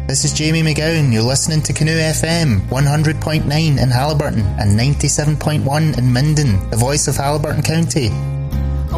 This is Jamie McGowan. You're listening to Canoe FM, 100.9 in Haliburton and 97.1 in Minden, the voice of Haliburton County.